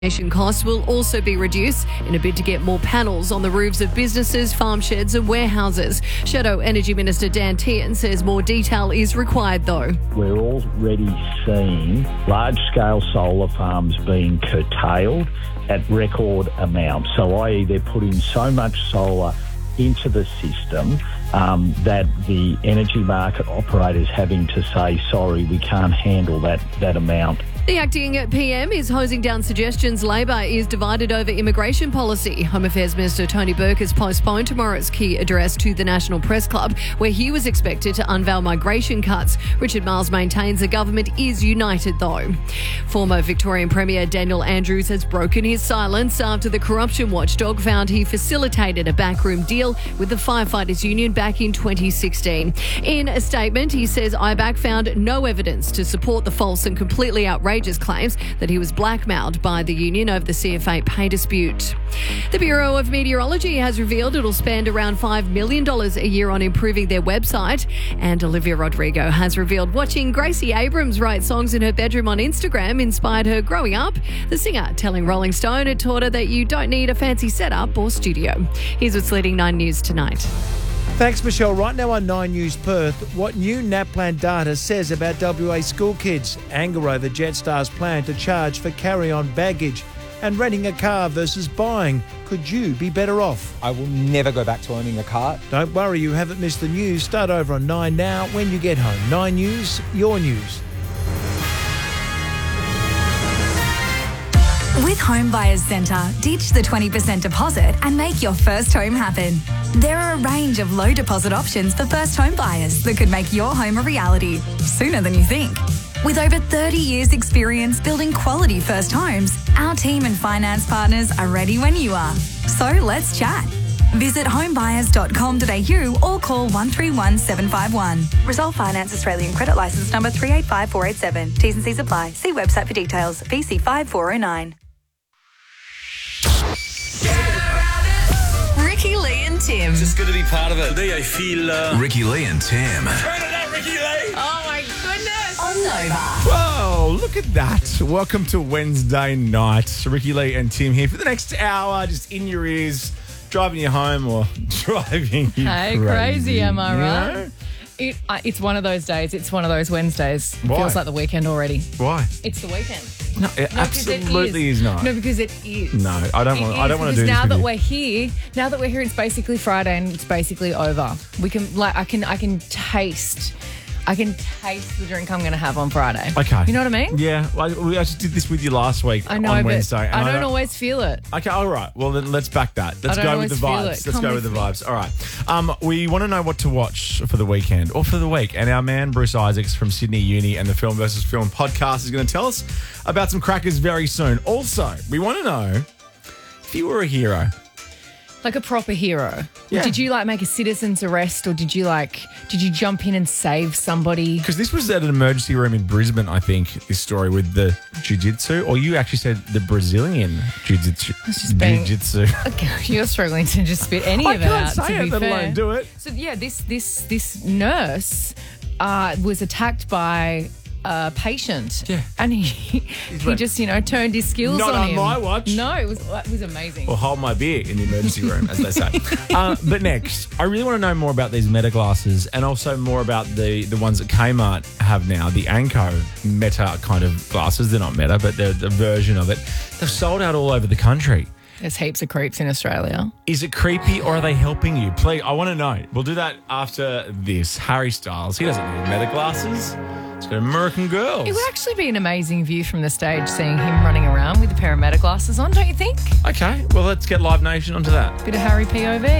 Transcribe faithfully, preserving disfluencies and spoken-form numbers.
Costs will also be reduced in a bid to get more panels on the roofs of businesses, farm sheds and warehouses. Shadow Energy Minister Dan Tehan says more detail is required though. We're already seeing large-scale solar farms being curtailed at record amounts. So that is they're putting so much solar into the system um, that the energy market operators having to say, sorry, we can't handle that, that amount. The acting P M is hosing down suggestions Labor is divided over immigration policy. Home Affairs Minister Tony Burke has postponed tomorrow's key address to the National Press Club, where he was expected to unveil migration cuts. Richard Marles maintains the government is united, though. Former Victorian Premier Daniel Andrews has broken his silence after the corruption watchdog found he facilitated a backroom deal with the Firefighters Union back in twenty sixteen. In a statement, he says I B A C found no evidence to support the false and completely outrageous claims that he was blackmailed by the union over the C F eight pay dispute. The Bureau of Meteorology has revealed it'll spend around five million dollars a year on improving their website. And Olivia Rodrigo has revealed watching Gracie Abrams write songs in her bedroom on Instagram inspired her growing up. The singer telling Rolling Stone it taught her that you don't need a fancy setup or studio. Here's what's leading Nine News tonight. Thanks, Michelle. Right now on Nine News Perth, what new NAPLAN data says about W A school kids, anger over Jetstar's plan to charge for carry-on baggage, and renting a car versus buying. Could you be better off? I will never go back to owning a car. Don't worry, you haven't missed the news. Start over on Nine now when you get home. Nine News, your news. With Home Buyers Centre, ditch the twenty percent deposit and make your first home happen. There are a range of low deposit options for first home buyers that could make your home a reality sooner than you think. With over thirty years experience building quality first homes, our team and finance partners are ready when you are. So let's chat. Visit homebuyers dot com dot a u or call one three one seven five one. Resolve Finance Australian Credit Licence number three eight five four eight seven. T's and C's apply. See website for details. V C five four oh nine. Ricky Lee and Tim. Just good to be part of it. Today I feel... Uh... Ricky Lee and Tim. Turn it up, Ricky Lee! Oh my goodness. On Nova. Whoa, look at that. Welcome to Wednesday night. Ricky Lee and Tim here for the next hour, just in your ears, driving you home or driving you Hey, crazy, crazy, am I you right? know? It, uh, it's one of those days. It's one of those Wednesdays. It Why? feels like the weekend already. Why? It's the weekend. No, it No, 'cause absolutely it is. not. No, because it is. No, I don't It want. I is, don't want to because do this now with that you. we're here. Now that we're here, it's basically Friday and it's basically over. We can like I can I can taste. I can taste the drink I'm going to have on Friday. Okay. You know what I mean? Yeah, well, we I just did this with you last week I know, on but Wednesday. and I don't always feel it. Okay, all right. Well, then let's back that. Let's I don't go with the always feel vibes. it. Let's Come go with with the me. vibes. All right. Um, we want to know what to watch for the weekend or for the week. And our man, Bruce Isaacs from Sydney Uni and the Film versus Film podcast is going to tell us about some crackers very soon. Also, we want to know if you were a hero. Like a proper hero. Yeah. Did you like make a citizen's arrest or did you like, did you jump in and save somebody? Because this was at an emergency room in Brisbane, I think, this story with the jiu-jitsu. Or you actually said the Brazilian jiu-jitsu. just being- Jiu-jitsu. Okay, you're struggling to just spit any I of it can't out, say to it, be let fair. alone do it. So yeah, this this this nurse uh, was attacked by a patient. Yeah. And he he like, just, you know, turned his skills "Not on on him. my watch." No, it was it was amazing. Or hold my beer in the emergency room, as they say. uh, but next, I really want to know more about these Meta glasses and also more about the, the ones that Kmart have now, the Anko Meta kind of glasses. They're not Meta, but they're the version of it. They've sold out all over the country. There's heaps of creeps in Australia. Is it creepy or are they helping you? Please, I want to know. We'll do that after this. Harry Styles, he doesn't need Meta glasses. He's got American Girls. It would actually be an amazing view from the stage seeing him running around with a pair of Meta glasses on, don't you think? Okay, well, let's get Live Nation onto that. Bit of Harry P O V.